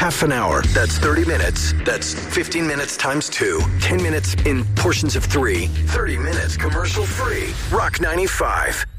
half an hour. That's 30 minutes. That's 15 minutes times 2. 10 minutes in portions of 3. 30 minutes commercial free. Rock 95.